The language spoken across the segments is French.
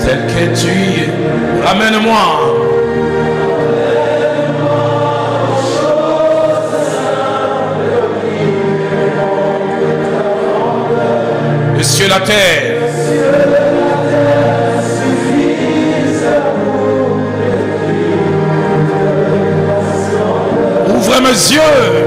tel que tu es. Ramène-moi. Et sur la terre. Ouvre mes yeux.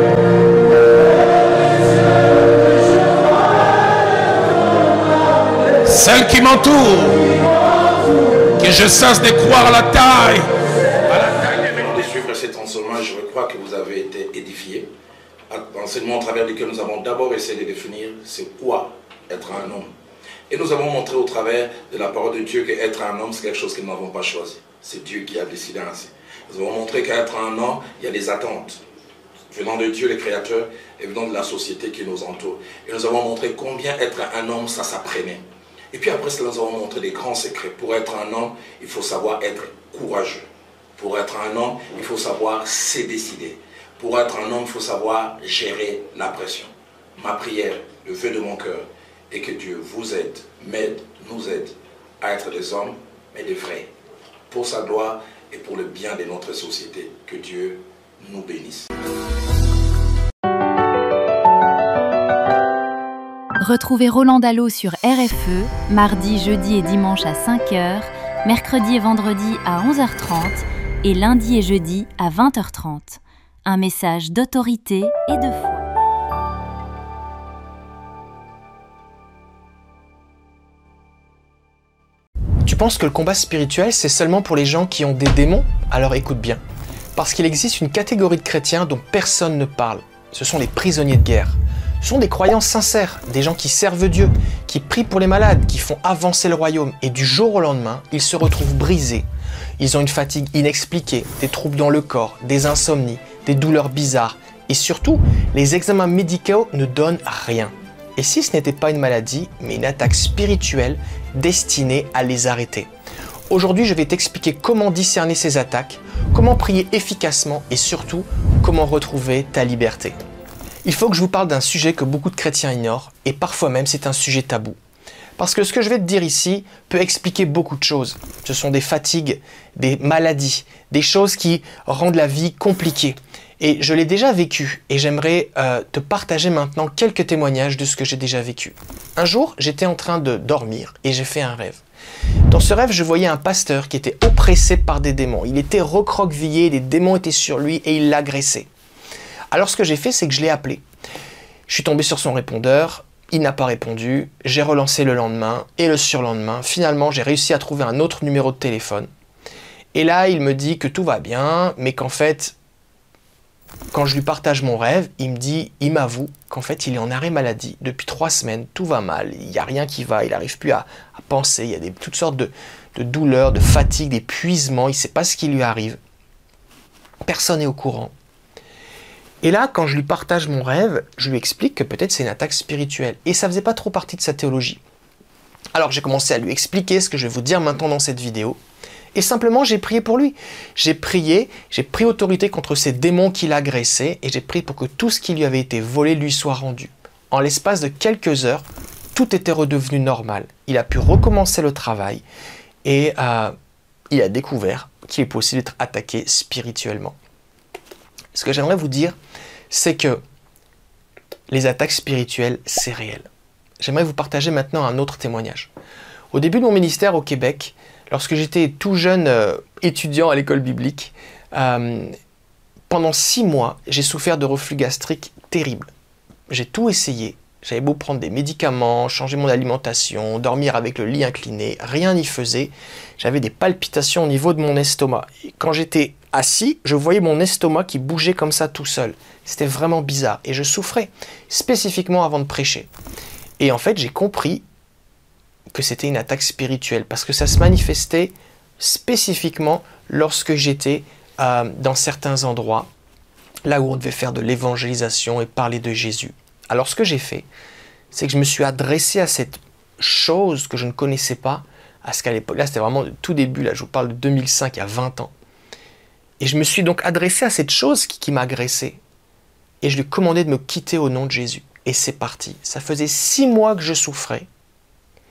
Celle qui m'entoure, que je cesse de croire à la taille. Avant de suivre cet enseignement, je crois que vous avez été édifiés. L'enseignement au travers duquel nous avons d'abord essayé de définir c'est quoi être un homme. Et nous avons montré au travers de la parole de Dieu qu'être un homme, c'est quelque chose que nous n'avons pas choisi. C'est Dieu qui a décidé ainsi. Nous avons montré qu'être un homme, il y a des attentes venant de Dieu le Créateur et venant de la société qui nous entoure. Et nous avons montré combien être un homme, ça s'apprenait. Et puis après cela, nous avons montré des grands secrets. Pour être un homme, il faut savoir être courageux. Pour être un homme, il faut savoir se décider. Pour être un homme, il faut savoir gérer la pression. Ma prière, le vœu de mon cœur, est que Dieu vous aide, m'aide, nous aide à être des hommes, mais des vrais. Pour sa gloire et pour le bien de notre société. Que Dieu nous bénisse. Retrouvez Roland Dallot sur RFE, mardi, jeudi et dimanche à 5h, mercredi et vendredi à 11h30 et lundi et jeudi à 20h30. Un message d'autorité et de foi. Tu penses que le combat spirituel, c'est seulement pour les gens qui ont des démons? Alors écoute bien. Parce qu'il existe une catégorie de chrétiens dont personne ne parle. Ce sont les prisonniers de guerre. Ce sont des croyants sincères, des gens qui servent Dieu, qui prient pour les malades, qui font avancer le royaume. Et du jour au lendemain, ils se retrouvent brisés. Ils ont une fatigue inexpliquée, des troubles dans le corps, des insomnies, des douleurs bizarres. Et surtout, les examens médicaux ne donnent rien. Et si ce n'était pas une maladie, mais une attaque spirituelle destinée à les arrêter. Aujourd'hui, je vais t'expliquer comment discerner ces attaques, comment prier efficacement et surtout, comment retrouver ta liberté. Il faut que je vous parle d'un sujet que beaucoup de chrétiens ignorent et parfois même c'est un sujet tabou. Parce que ce que je vais te dire ici peut expliquer beaucoup de choses. Ce sont des fatigues, des maladies, des choses qui rendent la vie compliquée. Et je l'ai déjà vécu et j'aimerais te partager maintenant quelques témoignages de ce que j'ai déjà vécu. Un jour, j'étais en train de dormir et j'ai fait un rêve. Dans ce rêve, je voyais un pasteur qui était oppressé par des démons. Il était recroquevillé, des démons étaient sur lui et il l'agressait. Alors ce que j'ai fait, c'est que je l'ai appelé. Je suis tombé sur son répondeur, il n'a pas répondu, j'ai relancé le lendemain et le surlendemain. Finalement, j'ai réussi à trouver un autre numéro de téléphone. Et là, il me dit que tout va bien, mais qu'en fait, quand je lui partage mon rêve, il m'avoue qu'en fait, il est en arrêt maladie depuis 3 semaines, tout va mal, il n'y a rien qui va, il n'arrive plus à penser, il y a toutes sortes de douleurs, de fatigue, d'épuisement, il ne sait pas ce qui lui arrive. Personne n'est au courant. Et là, quand je lui partage mon rêve, je lui explique que peut-être c'est une attaque spirituelle. Et ça ne faisait pas trop partie de sa théologie. Alors j'ai commencé à lui expliquer ce que je vais vous dire maintenant dans cette vidéo. Et simplement, j'ai prié pour lui. J'ai pris autorité contre ces démons qui l'agressaient et j'ai prié pour que tout ce qui lui avait été volé lui soit rendu. En l'espace de quelques heures, tout était redevenu normal. Il a pu recommencer le travail et il a découvert qu'il est possible d'être attaqué spirituellement. Ce que j'aimerais vous dire, c'est que les attaques spirituelles, c'est réel. J'aimerais vous partager maintenant un autre témoignage. Au début de mon ministère au Québec, lorsque j'étais tout jeune étudiant à l'école biblique, pendant 6 mois, j'ai souffert de reflux gastrique terrible. J'ai tout essayé. J'avais beau prendre des médicaments, changer mon alimentation, dormir avec le lit incliné, rien n'y faisait. J'avais des palpitations au niveau de mon estomac. Et quand j'étais assis, je voyais mon estomac qui bougeait comme ça tout seul. C'était vraiment bizarre et je souffrais, spécifiquement avant de prêcher. Et en fait, j'ai compris que c'était une attaque spirituelle parce que ça se manifestait spécifiquement lorsque j'étais dans certains endroits, là où on devait faire de l'évangélisation et parler de Jésus. Alors ce que j'ai fait, c'est que je me suis adressé à cette chose que je ne connaissais pas, à ce qu'à l'époque, là c'était vraiment le tout début, là je vous parle de 2005, il y a 20 ans. Et je me suis donc adressé à cette chose qui m'agressait. Et je lui ai commandé de me quitter au nom de Jésus. Et c'est parti. Ça faisait 6 mois que je souffrais.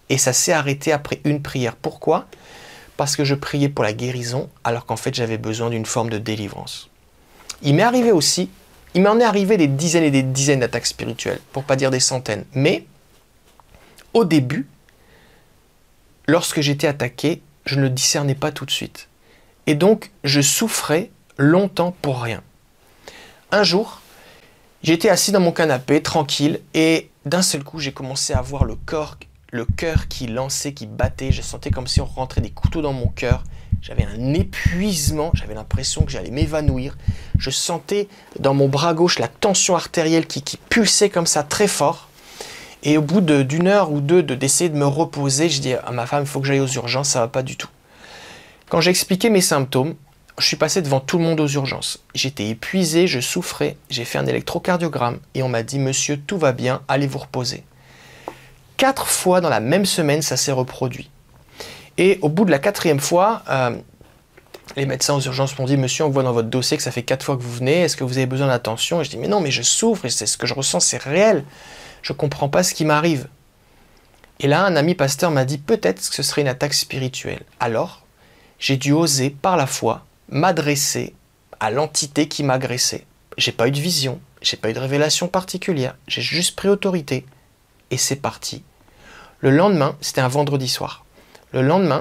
Et ça s'est arrêté après une prière. Pourquoi? Parce que je priais pour la guérison, alors qu'en fait j'avais besoin d'une forme de délivrance. Il m'en est arrivé des dizaines et des dizaines d'attaques spirituelles, pour pas dire des centaines. Mais, au début, lorsque j'étais attaqué, je ne le discernais pas tout de suite. Et donc, je souffrais longtemps pour rien. Un jour, j'étais assis dans mon canapé, tranquille, et d'un seul coup, j'ai commencé à voir le cœur qui lançait, qui battait. Je sentais comme si on rentrait des couteaux dans mon cœur. J'avais un épuisement, j'avais l'impression que j'allais m'évanouir. Je sentais dans mon bras gauche la tension artérielle qui pulsait comme ça très fort. Et au bout d'une heure ou deux d'essayer de me reposer, je dis à ma femme, il faut que j'aille aux urgences, ça ne va pas du tout. Quand j'ai expliqué mes symptômes, je suis passé devant tout le monde aux urgences. J'étais épuisé, je souffrais, j'ai fait un électrocardiogramme et on m'a dit « Monsieur, tout va bien, allez vous reposer ». 4 fois dans la même semaine, ça s'est reproduit. Et au bout de la 4e fois, les médecins aux urgences m'ont dit « Monsieur, on voit dans votre dossier que ça fait 4 fois que vous venez, est-ce que vous avez besoin d'attention ?» Et je dis « Mais non, mais je souffre et c'est ce que je ressens, c'est réel. Je ne comprends pas ce qui m'arrive. » Et là, un ami pasteur m'a dit « Peut-être que ce serait une attaque spirituelle. » Alors, j'ai dû oser, par la foi, m'adresser à l'entité qui m'agressait. J'ai pas eu de vision, j'ai pas eu de révélation particulière, j'ai juste pris autorité. Et c'est parti. Le lendemain, c'était un vendredi soir. Le lendemain,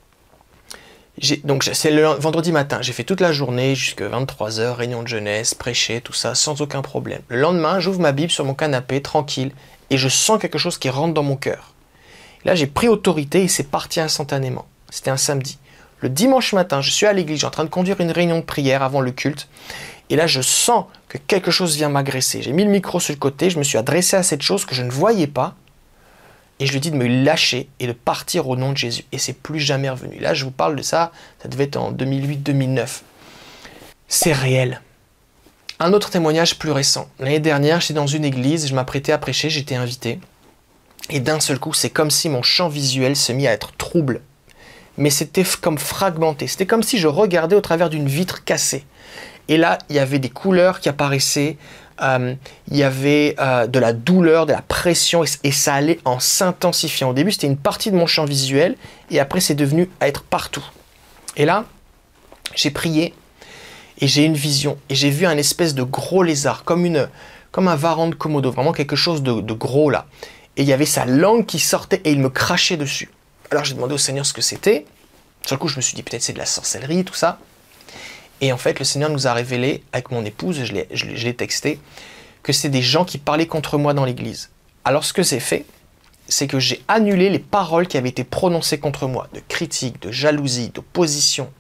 donc c'est le vendredi matin, j'ai fait toute la journée, jusqu'à 23 h, réunion de jeunesse, prêcher, tout ça, sans aucun problème. Le lendemain, j'ouvre ma Bible sur mon canapé, tranquille, et je sens quelque chose qui rentre dans mon cœur. Là, j'ai pris autorité et c'est parti instantanément. C'était un samedi. Le dimanche matin, je suis à l'église, je suis en train de conduire une réunion de prière avant le culte, et là, je sens que quelque chose vient m'agresser. J'ai mis le micro sur le côté, je me suis adressé à cette chose que je ne voyais pas, et je lui dis de me lâcher et de partir au nom de Jésus. Et c'est plus jamais revenu. Là, je vous parle de ça, ça devait être en 2008-2009. C'est réel. Un autre témoignage plus récent. L'année dernière, j'étais dans une église, je m'apprêtais à prêcher, j'étais invité. Et d'un seul coup, c'est comme si mon champ visuel se mit à être trouble. Mais c'était comme fragmenté. C'était comme si je regardais au travers d'une vitre cassée. Et là, il y avait des couleurs qui apparaissaient. Il y avait de la douleur, de la pression, et ça allait en s'intensifiant. Au début, c'était une partie de mon champ visuel, et après, c'est devenu à être partout. Et là, j'ai prié, et j'ai une vision, et j'ai vu un espèce de gros lézard, comme un varan de Komodo, vraiment quelque chose de gros là. Et il y avait sa langue qui sortait, et il me crachait dessus. Alors j'ai demandé au Seigneur ce que c'était. Sur le coup, je me suis dit, peut-être c'est de la sorcellerie, tout ça. Et en fait, le Seigneur nous a révélé, avec mon épouse, je l'ai texté, que c'est des gens qui parlaient contre moi dans l'église. Alors ce que j'ai fait, c'est que j'ai annulé les paroles qui avaient été prononcées contre moi, de critiques, de jalousie, d'opposition,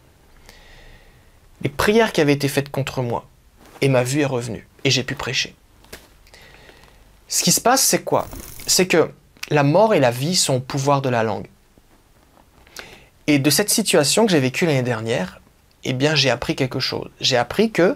les prières qui avaient été faites contre moi. Et ma vue est revenue, et j'ai pu prêcher. Ce qui se passe, c'est quoi? C'est que la mort et la vie sont au pouvoir de la langue. Et de cette situation que j'ai vécue l'année dernière, eh bien, j'ai appris quelque chose. J'ai appris que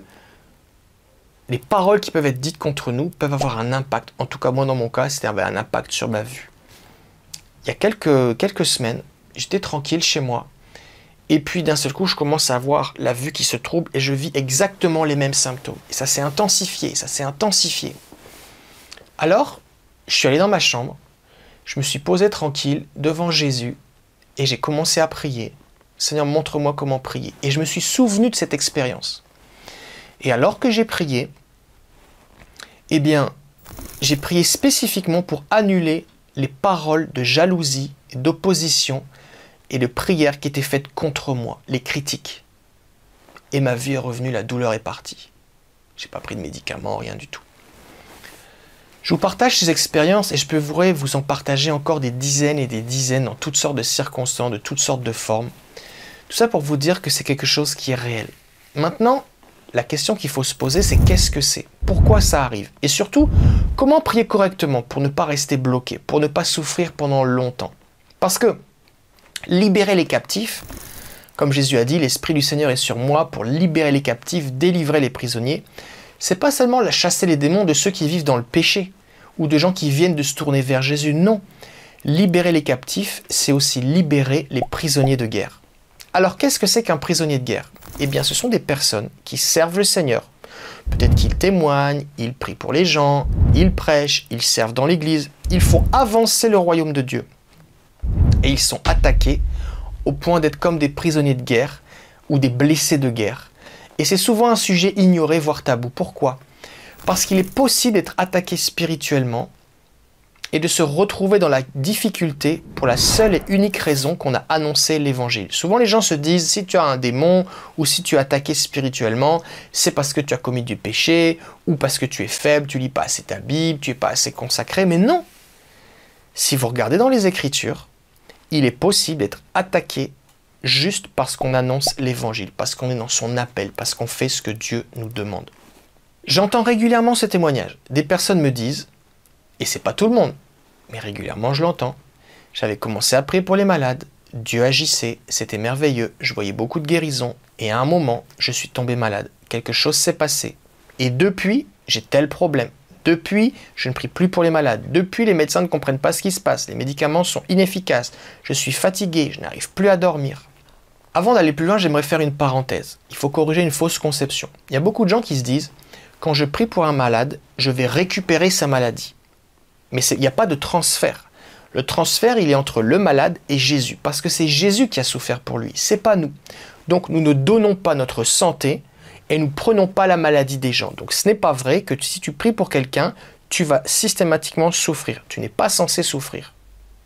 les paroles qui peuvent être dites contre nous peuvent avoir un impact. En tout cas, moi, dans mon cas, c'était un impact sur ma vue. Il y a quelques semaines, j'étais tranquille chez moi. Et puis, d'un seul coup, je commence à avoir la vue qui se trouble et je vis exactement les mêmes symptômes. Et ça s'est intensifié, Alors, je suis allé dans ma chambre, je me suis posé tranquille devant Jésus et j'ai commencé à prier. Seigneur, montre-moi comment prier. Et je me suis souvenu de cette expérience. Et alors que j'ai prié, eh bien, j'ai prié spécifiquement pour annuler les paroles de jalousie, d'opposition et de prière qui étaient faites contre moi, les critiques. Et ma vie est revenue, la douleur est partie. Je n'ai pas pris de médicaments, rien du tout. Je vous partage ces expériences et je pourrais vous en partager encore des dizaines et des dizaines dans toutes sortes de circonstances, de toutes sortes de formes. Tout ça pour vous dire que c'est quelque chose qui est réel. Maintenant, la question qu'il faut se poser, c'est qu'est-ce que c'est? Pourquoi ça arrive? Et surtout, comment prier correctement pour ne pas rester bloqué, pour ne pas souffrir pendant longtemps? Parce que libérer les captifs, comme Jésus a dit, l'Esprit du Seigneur est sur moi pour libérer les captifs, délivrer les prisonniers, c'est pas seulement chasser les démons de ceux qui vivent dans le péché ou de gens qui viennent de se tourner vers Jésus, non. Libérer les captifs, c'est aussi libérer les prisonniers de guerre. Alors, qu'est-ce que c'est qu'un prisonnier de guerre? Eh bien, ce sont des personnes qui servent le Seigneur. Peut-être qu'ils témoignent, ils prient pour les gens, ils prêchent, ils servent dans l'église. Ils font avancer le royaume de Dieu. et ils sont attaqués au point d'être comme des prisonniers de guerre ou des blessés de guerre. Et c'est souvent un sujet ignoré, voire tabou. Pourquoi? Parce qu'il est possible d'être attaqué spirituellement et de se retrouver dans la difficulté pour la seule et unique raison qu'on a annoncé l'évangile. Souvent les gens se disent, si tu as un démon ou si tu es attaqué spirituellement, c'est parce que tu as commis du péché ou parce que tu es faible, tu lis pas assez ta Bible, tu es pas assez consacré. Mais non! Si vous regardez dans les Écritures, il est possible d'être attaqué juste parce qu'on annonce l'évangile, parce qu'on est dans son appel, parce qu'on fait ce que Dieu nous demande. J'entends régulièrement ce témoignage. Des personnes me disent, et c'est pas tout le monde, mais régulièrement je l'entends, j'avais commencé à prier pour les malades, Dieu agissait, c'était merveilleux, je voyais beaucoup de guérisons, et à un moment, je suis tombé malade. Quelque chose s'est passé. Et depuis, j'ai tel problème. Depuis, je ne prie plus pour les malades. Depuis, les médecins ne comprennent pas ce qui se passe. Les médicaments sont inefficaces. Je suis fatigué, je n'arrive plus à dormir. Avant d'aller plus loin, j'aimerais faire une parenthèse. Il faut corriger une fausse conception. Il y a beaucoup de gens qui se disent, quand je prie pour un malade, je vais récupérer sa maladie. Mais il n'y a pas de transfert. Le transfert, il est entre le malade et Jésus, parce que c'est Jésus qui a souffert pour lui, c'est pas nous. Donc nous ne donnons pas notre santé et nous ne prenons pas la maladie des gens. Donc ce n'est pas vrai que si tu pries pour quelqu'un, tu vas systématiquement souffrir. Tu n'es pas censé souffrir.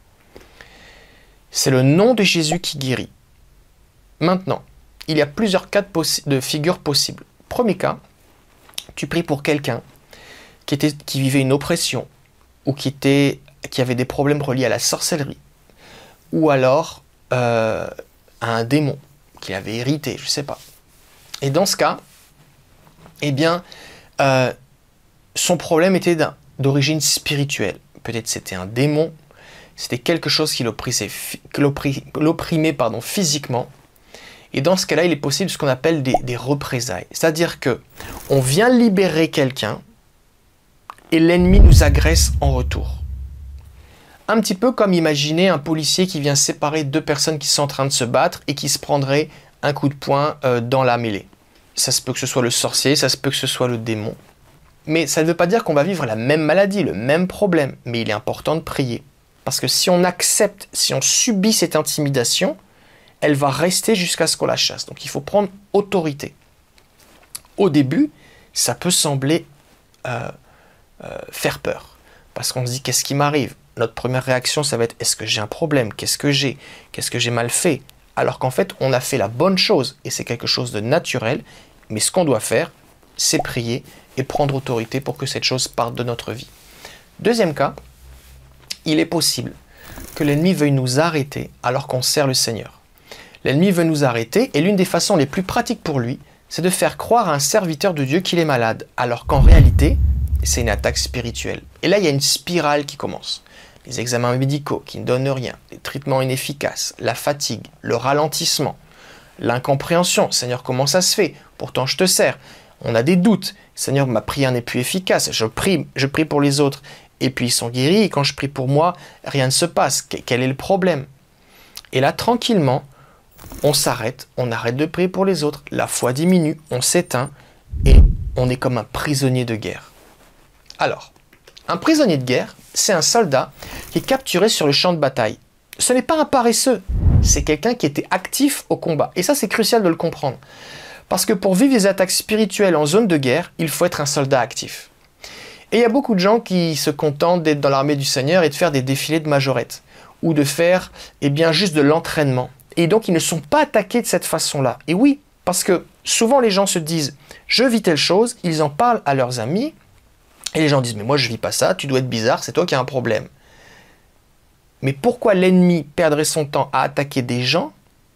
C'est le nom de Jésus qui guérit. Maintenant, il y a plusieurs cas de figure possibles. Premier cas, tu pries pour quelqu'un qui vivait une oppression, ou qui avait des problèmes reliés à la sorcellerie, ou alors à un démon qu'il avait hérité, je ne sais pas. Et dans ce cas, eh bien, son problème était d'origine spirituelle. Peut-être c'était un démon, c'était quelque chose qui l'opprimait physiquement. Et dans ce cas-là, il est possible ce qu'on appelle des représailles. C'est-à-dire que on vient libérer quelqu'un, et l'ennemi nous agresse en retour. Un petit peu comme imaginer un policier qui vient séparer deux personnes qui sont en train de se battre et qui se prendrait un coup de poing dans la mêlée. Ça se peut que ce soit le sorcier, ça se peut que ce soit le démon. Mais ça ne veut pas dire qu'on va vivre la même maladie, le même problème. Mais il est important de prier. Parce que si on accepte, si on subit cette intimidation, elle va rester jusqu'à ce qu'on la chasse. Donc il faut prendre autorité. Au début, ça peut sembler faire peur. Parce qu'on se dit, qu'est-ce qui m'arrive? Notre première réaction, ça va être, est-ce que j'ai un problème? Qu'est-ce que j'ai? Qu'est-ce que j'ai mal fait? Alors qu'en fait, on a fait la bonne chose et c'est quelque chose de naturel. Mais ce qu'on doit faire, c'est prier et prendre autorité pour que cette chose parte de notre vie. Deuxième cas, il est possible que l'ennemi veuille nous arrêter alors qu'on sert le Seigneur. L'ennemi veut nous arrêter et l'une des façons les plus pratiques pour lui, c'est de faire croire à un serviteur de Dieu qu'il est malade, alors qu'en réalité, c'est une attaque spirituelle. Et là, il y a une spirale qui commence. Les examens médicaux qui ne donnent rien, les traitements inefficaces, la fatigue, le ralentissement, l'incompréhension. Seigneur, comment ça se fait? Pourtant, je te sers. On a des doutes. Seigneur, ma prière n'est plus efficace. Je prie pour les autres et puis ils sont guéris. Et quand je prie pour moi, rien ne se passe. Quel est le problème? Et là, tranquillement, on s'arrête, on arrête de prier pour les autres. La foi diminue, on s'éteint et on est comme un prisonnier de guerre. Alors, un prisonnier de guerre, c'est un soldat qui est capturé sur le champ de bataille. Ce n'est pas un paresseux, c'est quelqu'un qui était actif au combat. Et ça, c'est crucial de le comprendre. Parce que pour vivre des attaques spirituelles en zone de guerre, il faut être un soldat actif. Et il y a beaucoup de gens qui se contentent d'être dans l'armée du Seigneur et de faire des défilés de majorettes. Ou de faire juste de l'entraînement. Et donc, ils ne sont pas attaqués de cette façon-là. Et oui, parce que souvent les gens se disent « je vis telle chose », ils en parlent à leurs amis, et les gens disent « mais moi je vis pas ça, tu dois être bizarre, c'est toi qui as un problème ». Mais pourquoi l'ennemi perdrait son temps à attaquer des gens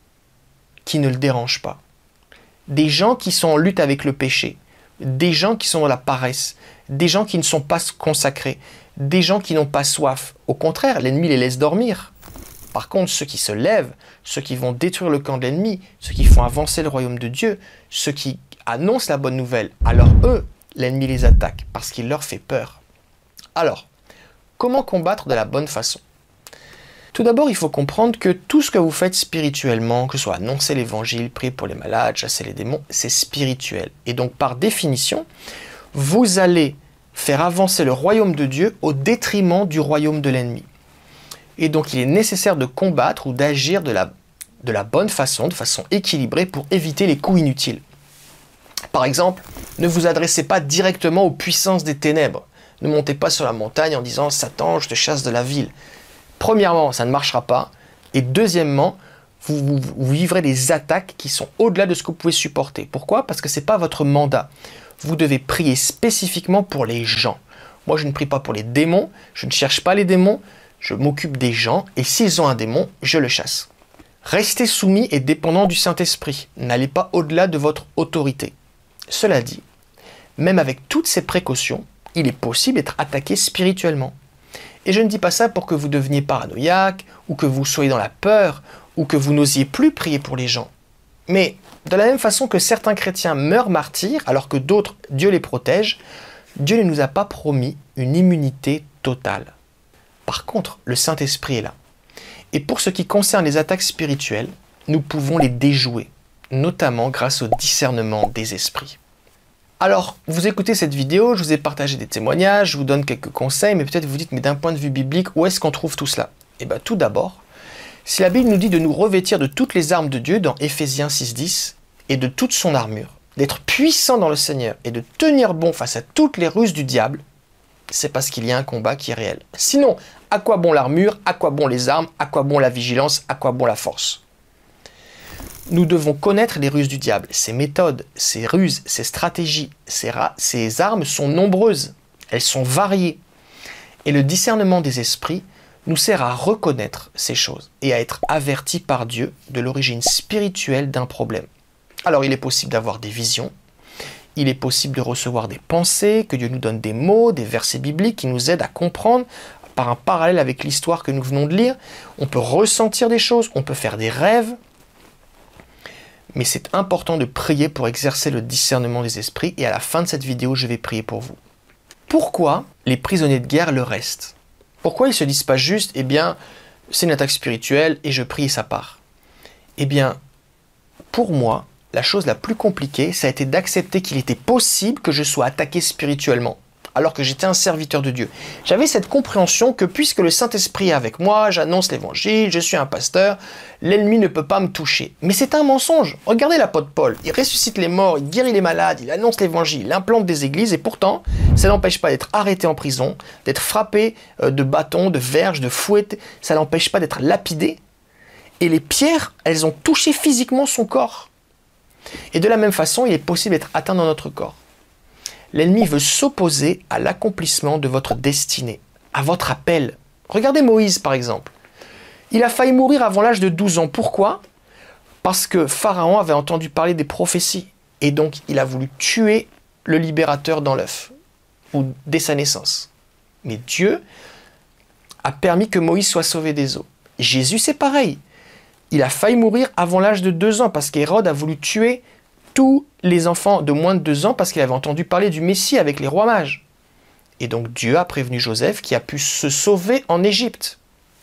qui ne le dérangent pas? Des gens qui sont en lutte avec le péché, des gens qui sont dans la paresse, des gens qui ne sont pas consacrés, des gens qui n'ont pas soif. Au contraire, l'ennemi les laisse dormir. Par contre, ceux qui se lèvent, ceux qui vont détruire le camp de l'ennemi, ceux qui font avancer le royaume de Dieu, ceux qui annoncent la bonne nouvelle, alors eux, l'ennemi les attaque parce qu'il leur fait peur. Alors, comment combattre de la bonne façon? Tout d'abord, il faut comprendre que tout ce que vous faites spirituellement, que ce soit annoncer l'évangile, prier pour les malades, chasser les démons, c'est spirituel. Et donc, par définition, vous allez faire avancer le royaume de Dieu au détriment du royaume de l'ennemi. Et donc il est nécessaire de combattre ou d'agir de la bonne façon, de façon équilibrée pour éviter les coups inutiles. Par exemple, ne vous adressez pas directement aux puissances des ténèbres. Ne montez pas sur la montagne en disant « Satan, je te chasse de la ville ». Premièrement, ça ne marchera pas. Et deuxièmement, vous vivrez des attaques qui sont au-delà de ce que vous pouvez supporter. Pourquoi? Parce que ce n'est pas votre mandat. Vous devez prier spécifiquement pour les gens. Moi, je ne prie pas pour les démons, je ne cherche pas les démons, je m'occupe des gens, et s'ils ont un démon, je le chasse. Restez soumis et dépendant du Saint-Esprit. N'allez pas au-delà de votre autorité. Cela dit, même avec toutes ces précautions, il est possible d'être attaqué spirituellement. Et je ne dis pas ça pour que vous deveniez paranoïaque, ou que vous soyez dans la peur, ou que vous n'osiez plus prier pour les gens. Mais de la même façon que certains chrétiens meurent martyrs, alors que d'autres, Dieu les protège, Dieu ne nous a pas promis une immunité totale. Par contre, le Saint-Esprit est là. Et pour ce qui concerne les attaques spirituelles, nous pouvons les déjouer, notamment grâce au discernement des esprits. Alors, vous écoutez cette vidéo, je vous ai partagé des témoignages, je vous donne quelques conseils, mais peut-être vous dites, mais d'un point de vue biblique, où est-ce qu'on trouve tout cela? Eh bien, tout d'abord, si la Bible nous dit de nous revêtir de toutes les armes de Dieu dans Éphésiens 6,10 et de toute son armure, d'être puissant dans le Seigneur et de tenir bon face à toutes les ruses du diable, c'est parce qu'il y a un combat qui est réel. Sinon, à quoi bon l'armure, à quoi bon les armes, à quoi bon la vigilance, à quoi bon la force? Nous devons connaître les ruses du diable, ses méthodes, ses ruses, ses stratégies, ses armes sont nombreuses, elles sont variées. Et le discernement des esprits nous sert à reconnaître ces choses et à être avertis par Dieu de l'origine spirituelle d'un problème. Alors il est possible d'avoir des visions, il est possible de recevoir des pensées, que Dieu nous donne des mots, des versets bibliques qui nous aident à comprendre par un parallèle avec l'histoire que nous venons de lire. On peut ressentir des choses, on peut faire des rêves, mais c'est important de prier pour exercer le discernement des esprits et à la fin de cette vidéo, je vais prier pour vous. Pourquoi les prisonniers de guerre le restent? Pourquoi ils ne se disent pas juste, eh bien, c'est une attaque spirituelle et je prie et ça part? Eh bien, pour moi, la chose la plus compliquée, ça a été d'accepter qu'il était possible que je sois attaqué spirituellement, alors que j'étais un serviteur de Dieu. J'avais cette compréhension que puisque le Saint-Esprit est avec moi, j'annonce l'évangile, je suis un pasteur, l'ennemi ne peut pas me toucher. Mais c'est un mensonge. Regardez l'apôtre Paul, il ressuscite les morts, il guérit les malades, il annonce l'évangile, il implante des églises, et pourtant, ça n'empêche pas d'être arrêté en prison, d'être frappé de bâtons, de verges, de fouettes, ça n'empêche pas d'être lapidé. Et les pierres, elles ont touché physiquement son corps. Et de la même façon, il est possible d'être atteint dans notre corps. L'ennemi veut s'opposer à l'accomplissement de votre destinée, à votre appel. Regardez Moïse par exemple. Il a failli mourir avant l'âge de 12 ans. Pourquoi? Parce que Pharaon avait entendu parler des prophéties. Et donc il a voulu tuer le libérateur dans l'œuf, ou dès sa naissance. Mais Dieu a permis que Moïse soit sauvé des eaux. Jésus c'est pareil. Il a failli mourir avant l'âge de 2 ans parce qu'Hérode a voulu tuer tous les enfants de moins de 2 ans parce qu'il avait entendu parler du Messie avec les rois mages. Et donc Dieu a prévenu Joseph qui a pu se sauver en Égypte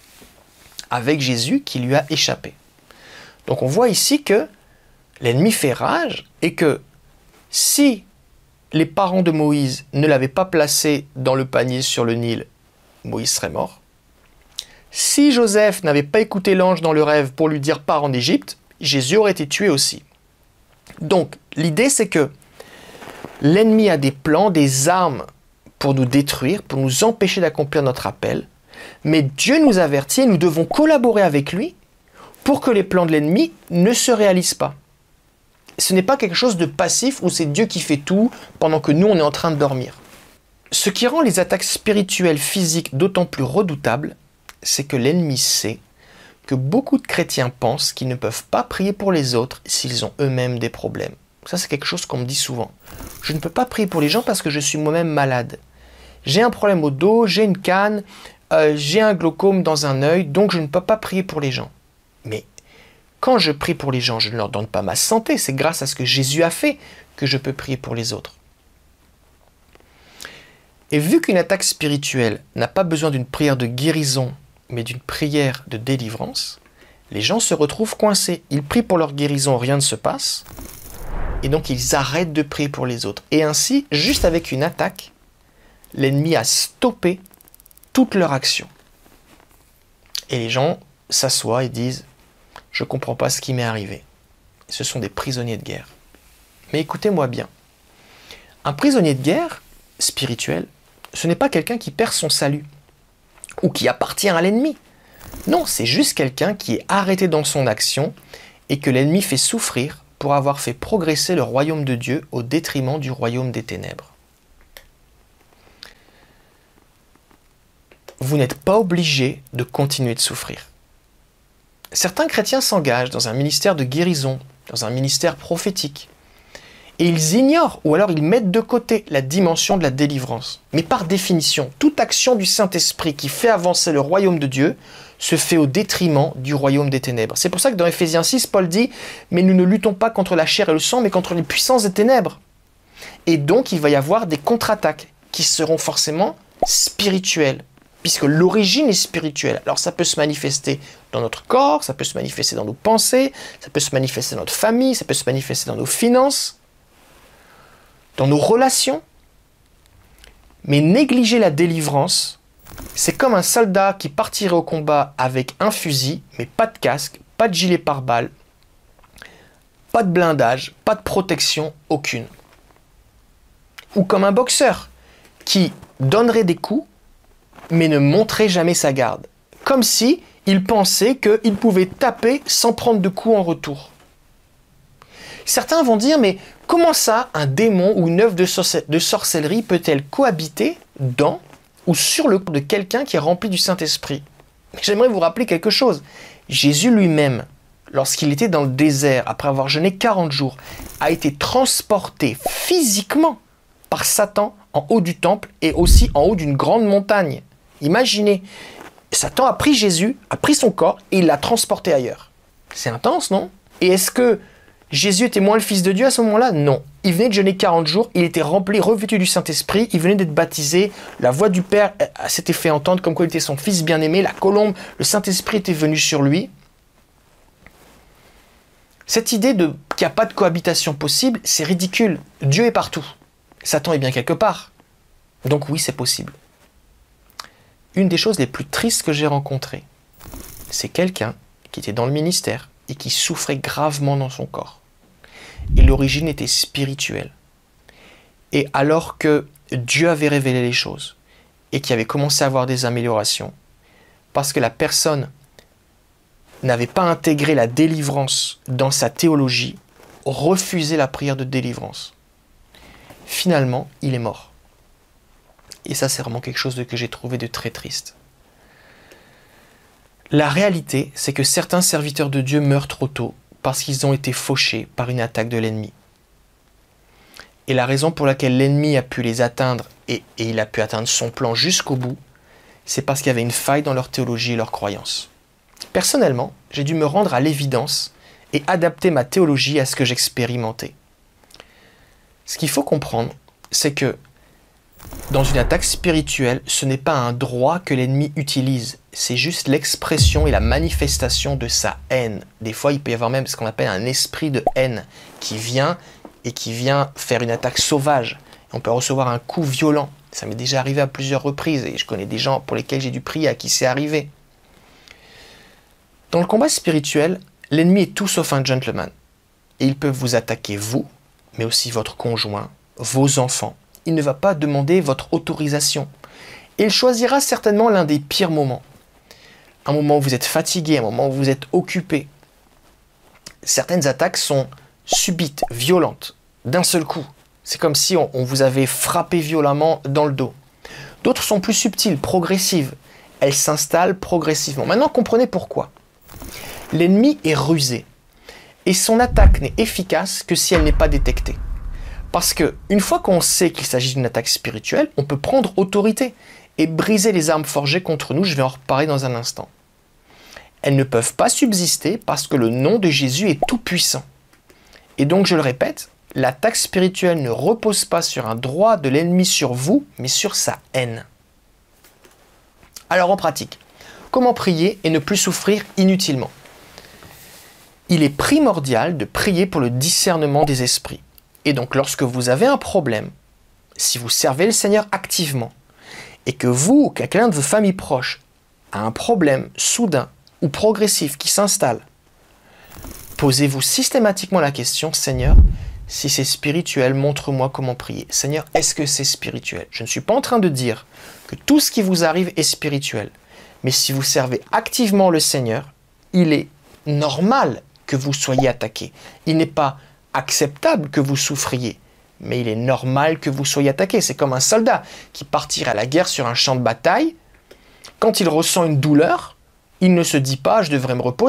avec Jésus qui lui a échappé. Donc on voit ici que l'ennemi fait rage et que si les parents de Moïse ne l'avaient pas placé dans le panier sur le Nil, Moïse serait mort. Si Joseph n'avait pas écouté l'ange dans le rêve pour lui dire « pars en Égypte », Jésus aurait été tué aussi. Donc, l'idée c'est que l'ennemi a des plans, des armes pour nous détruire, pour nous empêcher d'accomplir notre appel, mais Dieu nous avertit et nous devons collaborer avec lui pour que les plans de l'ennemi ne se réalisent pas. Ce n'est pas quelque chose de passif où c'est Dieu qui fait tout pendant que nous on est en train de dormir. Ce qui rend les attaques spirituelles physiques d'autant plus redoutables, c'est que l'ennemi sait que beaucoup de chrétiens pensent qu'ils ne peuvent pas prier pour les autres s'ils ont eux-mêmes des problèmes. Ça, c'est quelque chose qu'on me dit souvent. Je ne peux pas prier pour les gens parce que je suis moi-même malade. J'ai un problème au dos, j'ai une canne, j'ai un glaucome dans un œil, donc je ne peux pas prier pour les gens. Mais quand je prie pour les gens, je ne leur donne pas ma santé, c'est grâce à ce que Jésus a fait que je peux prier pour les autres. Et vu qu'une attaque spirituelle n'a pas besoin d'une prière de guérison, mais d'une prière de délivrance, les gens se retrouvent coincés. Ils prient pour leur guérison, rien ne se passe, et donc ils arrêtent de prier pour les autres. Et ainsi, juste avec une attaque, l'ennemi a stoppé toute leur action. Et les gens s'assoient et disent « Je ne comprends pas ce qui m'est arrivé ». Ce sont des prisonniers de guerre. Mais écoutez-moi bien. Un prisonnier de guerre spirituel, ce n'est pas quelqu'un qui perd son salut ou qui appartient à l'ennemi. Non, c'est juste quelqu'un qui est arrêté dans son action et que l'ennemi fait souffrir pour avoir fait progresser le royaume de Dieu au détriment du royaume des ténèbres. Vous n'êtes pas obligé de continuer de souffrir. Certains chrétiens s'engagent dans un ministère de guérison, dans un ministère prophétique, et ils ignorent ou alors ils mettent de côté la dimension de la délivrance. Mais par définition, toute action du Saint-Esprit qui fait avancer le royaume de Dieu se fait au détriment du royaume des ténèbres. C'est pour ça que dans Éphésiens 6, Paul dit « Mais nous ne luttons pas contre la chair et le sang, mais contre les puissances des ténèbres. » Et donc, il va y avoir des contre-attaques qui seront forcément spirituelles, puisque l'origine est spirituelle. Alors ça peut se manifester dans notre corps, ça peut se manifester dans nos pensées, ça peut se manifester dans notre famille, ça peut se manifester dans nos finances, dans nos relations. Mais négliger la délivrance, c'est comme un soldat qui partirait au combat avec un fusil, mais pas de casque, pas de gilet pare-balles, pas de blindage, pas de protection, aucune. Ou comme un boxeur qui donnerait des coups, mais ne montrait jamais sa garde. Comme si il pensait qu'il pouvait taper sans prendre de coups en retour. Certains vont dire, mais comment ça, un démon ou une œuvre de sorcellerie peut-elle cohabiter dans ou sur le corps de quelqu'un qui est rempli du Saint-Esprit? J'aimerais vous rappeler quelque chose. Jésus lui-même, lorsqu'il était dans le désert, après avoir jeûné 40 jours, a été transporté physiquement par Satan en haut du temple et aussi en haut d'une grande montagne. Imaginez, Satan a pris Jésus, a pris son corps et il l'a transporté ailleurs. C'est intense, non? Et est-ce que Jésus était moins le Fils de Dieu à ce moment-là? Non. Il venait de jeûner 40 jours, il était rempli, revêtu du Saint-Esprit, il venait d'être baptisé, la voix du Père s'était fait entendre comme quoi il était son Fils bien-aimé, la colombe, le Saint-Esprit était venu sur lui. Cette idée qu'il n'y a pas de cohabitation possible, c'est ridicule. Dieu est partout. Satan est bien quelque part. Donc oui, c'est possible. Une des choses les plus tristes que j'ai rencontrées, c'est quelqu'un qui était dans le ministère et qui souffrait gravement dans son corps. Et l'origine était spirituelle. Et alors que Dieu avait révélé les choses et qu'il avait commencé à avoir des améliorations, parce que la personne n'avait pas intégré la délivrance dans sa théologie, refusait la prière de délivrance. Finalement, il est mort. Et ça, c'est vraiment quelque chose que j'ai trouvé de très triste. La réalité, c'est que certains serviteurs de Dieu meurent trop tôt parce qu'ils ont été fauchés par une attaque de l'ennemi. Et la raison pour laquelle l'ennemi a pu les atteindre et il a pu atteindre son plan jusqu'au bout, c'est parce qu'il y avait une faille dans leur théologie et leurs croyances. Personnellement, j'ai dû me rendre à l'évidence et adapter ma théologie à ce que j'expérimentais. Ce qu'il faut comprendre, c'est que dans une attaque spirituelle, ce n'est pas un droit que l'ennemi utilise, c'est juste l'expression et la manifestation de sa haine. Des fois, il peut y avoir même ce qu'on appelle un esprit de haine qui vient faire une attaque sauvage. On peut recevoir un coup violent. Ça m'est déjà arrivé à plusieurs reprises et je connais des gens pour lesquels j'ai dû prier à qui c'est arrivé. Dans le combat spirituel, l'ennemi est tout sauf un gentleman. Et il peut vous attaquer vous, mais aussi votre conjoint, vos enfants. Il ne va pas demander votre autorisation. Et il choisira certainement l'un des pires moments. Un moment où vous êtes fatigué, un moment où vous êtes occupé. Certaines attaques sont subites, violentes, d'un seul coup. C'est comme si on vous avait frappé violemment dans le dos. D'autres sont plus subtiles, progressives. Elles s'installent progressivement. Maintenant, comprenez pourquoi. L'ennemi est rusé. Et son attaque n'est efficace que si elle n'est pas détectée. Parce qu'une fois qu'on sait qu'il s'agit d'une attaque spirituelle, on peut prendre autorité et briser les armes forgées contre nous. Je vais en reparler dans un instant. Elles ne peuvent pas subsister parce que le nom de Jésus est tout puissant. Et donc, je le répète, l'attaque spirituelle ne repose pas sur un droit de l'ennemi sur vous, mais sur sa haine. Alors en pratique, comment prier et ne plus souffrir inutilement? Il est primordial de prier pour le discernement des esprits. Et donc lorsque vous avez un problème, si vous servez le Seigneur activement, et que vous ou quelqu'un de vos familles proches à un problème soudain ou progressif qui s'installe, posez-vous systématiquement la question, Seigneur, si c'est spirituel, montre-moi comment prier. Seigneur, est-ce que c'est spirituel? Je ne suis pas en train de dire que tout ce qui vous arrive est spirituel. Mais si vous servez activement le Seigneur, il est normal que vous soyez attaqué. Il n'est pas acceptable que vous souffriez, mais il est normal que vous soyez attaqué. C'est comme un soldat qui partirait à la guerre sur un champ de bataille. Quand il ressent une douleur, il ne se dit pas « je devrais me reposer ».